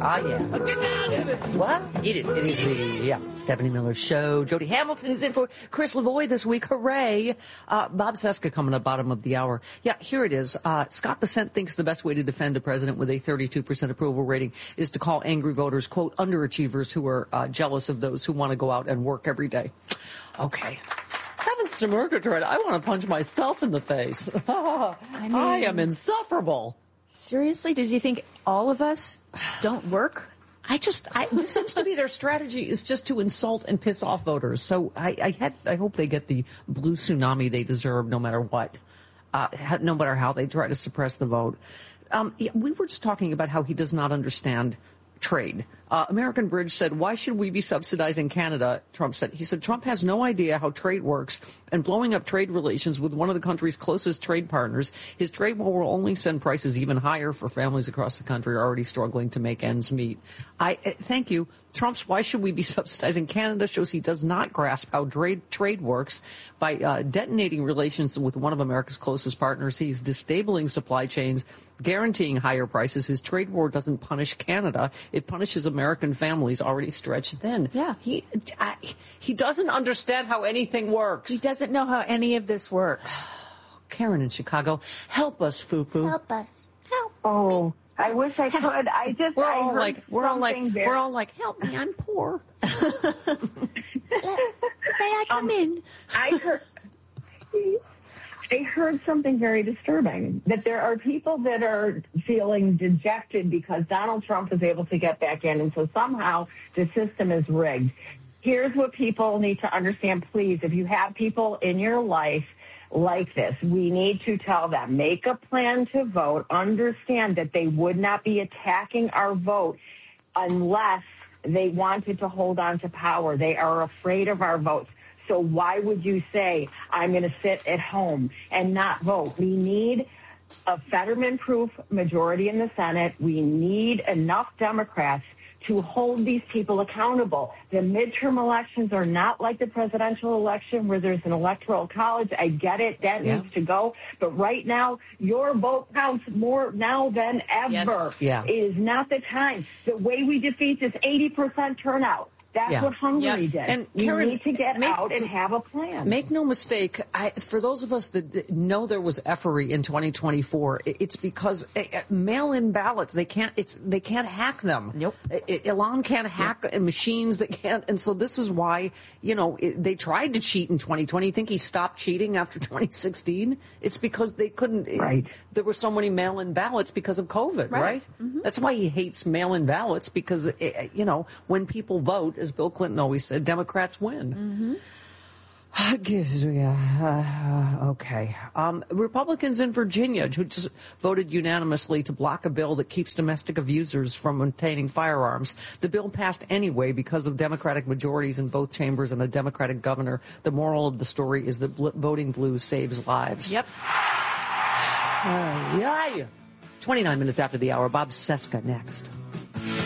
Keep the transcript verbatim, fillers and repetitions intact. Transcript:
Ah, yeah. What? It is. It is the, yeah, Stephanie Miller Show. Jody Hamilton is in for Chris Lavoie this week. Hooray. Uh, Bob Cesca coming at bottom of the hour. Yeah, here it is. Uh, Scott Bessent thinks the best way to defend a president with a thirty-two percent approval rating is to call angry voters, quote, underachievers who are uh, jealous of those who want to go out and work every day. Okay. Heavens to Murgatroyd, I want to punch myself in the face. I, mean, I am insufferable. Seriously? Does he think all of us don't work? I just, I, this seems to be their strategy is just to insult and piss off voters. So I, I had, I hope they get the blue tsunami they deserve no matter what, uh, no matter how they try to suppress the vote. Um, yeah, we were just talking about how he does not understand trade. Uh, American Bridge said, why should we be subsidizing Canada? Trump said, he said, Trump has no idea how trade works and blowing up trade relations with one of the country's closest trade partners. His trade war will only send prices even higher for families across the country already struggling to make ends meet. I, uh, thank you. Trump's why should we be subsidizing Canada shows he does not grasp how trade, trade works. By uh, detonating relations with one of America's closest partners, he's disabling supply chains, guaranteeing higher prices. His trade war doesn't punish Canada. It punishes American families already stretched thin. Yeah. He, I, he doesn't understand how anything works. He doesn't know how any of this works. Karen in Chicago, help us, Foo-Foo. Help us. Help. Oh. I wish I could. I just, we're I all heard like, we're all like, very... we're all like, help me, I'm poor. May I come um, in? I heard, I heard something very disturbing, that there are people that are feeling dejected because Donald Trump is able to get back in, and so somehow the system is rigged. Here's what people need to understand, please. If you have people in your life like this, we need to tell them, make a plan to vote, understand that they would not be attacking our vote unless they wanted to hold on to power. They are afraid of our votes. So why would you say, I'm going to sit at home and not vote? We need a Fetterman-proof majority in the Senate. We need enough Democrats to hold these people accountable. The midterm elections are not like the presidential election where there's an electoral college. I get it. That yeah. needs to go. But right now, your vote counts more now than ever. Yes. Yeah. It is not the time. The way we defeat this eighty percent turnout. That's yeah. what Hungary yeah. did. And we Karen, need to get make, out and have a plan. Make no mistake, I, for those of us that know there was effery in twenty twenty-four, it's because uh, mail-in ballots, they can't, it's, they can't hack them. Nope. Elon can't hack yep. machines that can't, and so this is why, you know, it, they tried to cheat in twenty twenty. You think he stopped cheating after twenty sixteen? It's because they couldn't, right. It, there were so many mail-in ballots because of COVID, right? right? Mm-hmm. That's why he hates mail-in ballots, because, it, you know, when people vote, as Bill Clinton always said, Democrats win. Mm-hmm. yeah, uh, okay. Um, Republicans in Virginia who just voted unanimously to block a bill that keeps domestic abusers from obtaining firearms. The bill passed anyway because of Democratic majorities in both chambers and a Democratic governor. The moral of the story is that bl- voting blue saves lives. Yep. Uh, yay! twenty-nine minutes after the hour, Bob Cesca next.